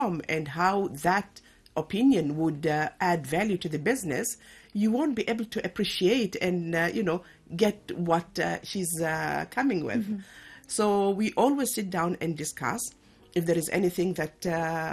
and how that opinion would add value to the business, you won't be able to appreciate and get what she's coming with. Mm-hmm. So we always sit down and discuss if there is anything that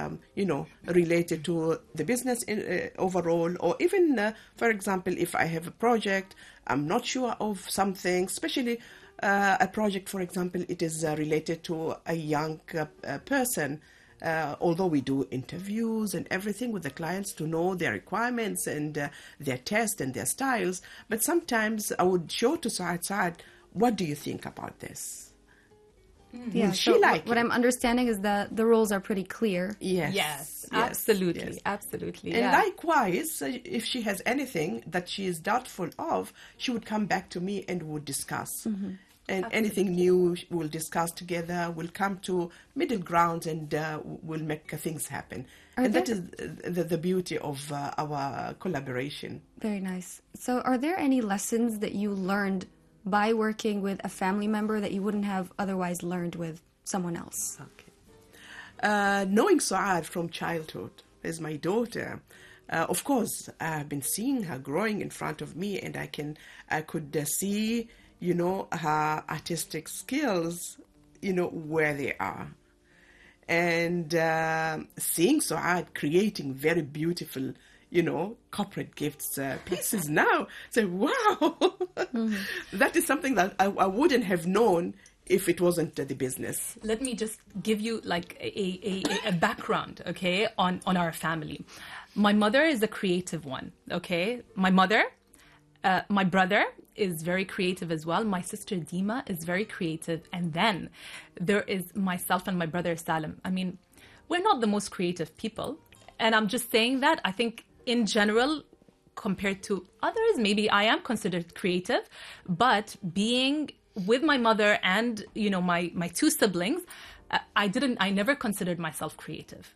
related to the business overall, or even for example, if I have a project, I'm not sure of something, especially a project, for example, it is related to a young person. Although we do interviews and everything with the clients to know their requirements and their taste and their styles, but sometimes I would show to Saad, what do you think about this? Yeah, so what I'm understanding is that the roles are pretty clear. Yes, absolutely, yes. Absolutely. And likewise, if she has anything that she is doubtful of, she would come back to me and would discuss. Mm-hmm. And anything new we'll discuss together, we'll come to middle ground and we'll make things happen. And that is the beauty of our collaboration. Very nice. So are there any lessons that you learned by working with a family member that you wouldn't have otherwise learned with someone else? Okay. Knowing Saad from childhood as my daughter, of course, I've been seeing her growing in front of me, and I could see, her artistic skills, where they are. And seeing Saad creating very beautiful, corporate gifts pieces now, say, wow, mm-hmm. That is something that I wouldn't have known if it wasn't the business. Let me just give you like a background, okay, on our family. My mother is a creative one, okay? My mother, my brother is very creative as well. My sister Dima is very creative. And then there is myself and my brother Salim. I mean, we're not the most creative people. And I'm just saying that. I think in general, compared to others, maybe I am considered creative. But being with my mother and, my two siblings, I never considered myself creative.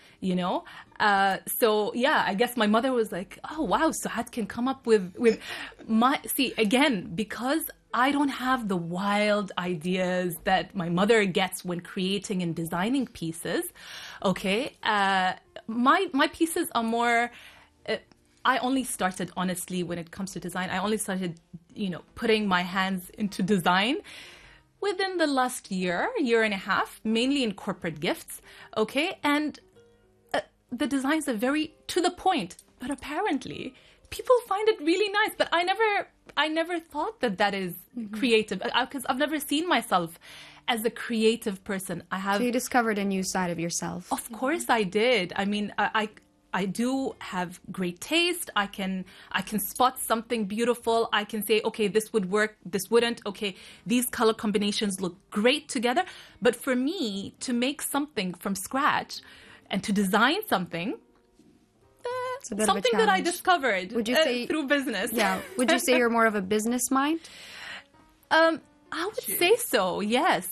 So yeah, I guess my mother was like, oh wow, Saad can come up with again, because I don't have the wild ideas that my mother gets when creating and designing pieces. Okay. My pieces are more, I only started, honestly, when it comes to design, I only started, putting my hands into design within the last year and a half, mainly in corporate gifts. Okay. And the designs are very to the point, but apparently people find it really nice. But I never thought that is mm-hmm. creative, because I've never seen myself as a creative person. So you discovered a new side of yourself. Of course I did. I mean, I do have great taste. I can spot something beautiful. I can say, okay, this would work, this wouldn't. Okay, these color combinations look great together. But for me to make something from scratch and to design something, something that I discovered through business. Yeah. Would you say you're more of a business mind? I would say so, yes.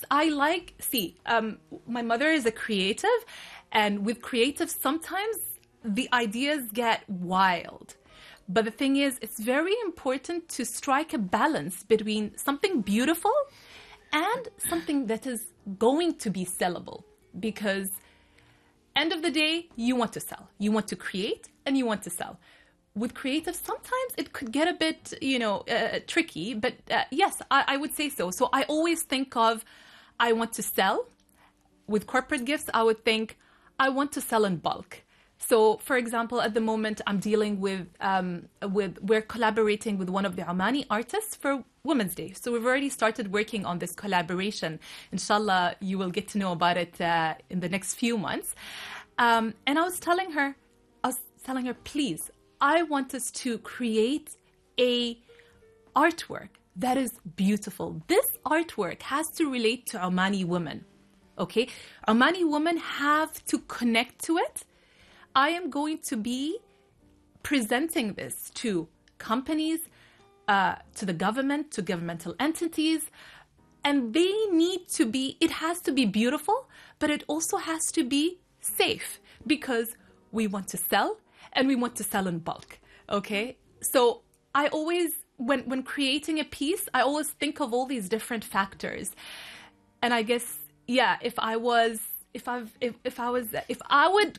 My mother is a creative, and with creative, sometimes the ideas get wild. But the thing is, it's very important to strike a balance between something beautiful and something that is going to be sellable. Because end of the day, you want to sell. You want to create and you want to sell. With creative, sometimes it could get a bit, tricky. But yes, I would say so. So I always think of, I want to sell. With corporate gifts, I would think, I want to sell in bulk. So, for example, at the moment, I'm dealing we're collaborating with one of the Omani artists for Women's Day. So we've already started working on this collaboration. Inshallah, you will get to know about it in the next few months. And I was telling her, please, I want us to create a artwork that is beautiful. This artwork has to relate to Omani women. Okay? Omani women have to connect to it. I am going to be presenting this to companies, to the government, to governmental entities, and it has to be beautiful, but it also has to be safe, because we want to sell and we want to sell in bulk. Okay? So I always, when creating a piece, I always think of all these different factors. And I guess, yeah, if I would